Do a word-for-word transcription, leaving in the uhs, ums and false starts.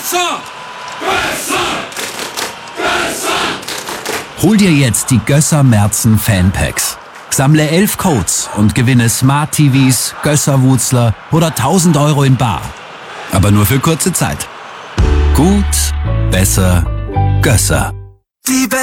Gösser! Gösser! Gösser! Hol dir jetzt die Gösser Merzen Fanpacks. Sammle elf Codes und gewinne Smart T Vs, Gösser-Wutzler oder tausend Euro in bar. Aber nur für kurze Zeit. Gut, besser, Gösser. Die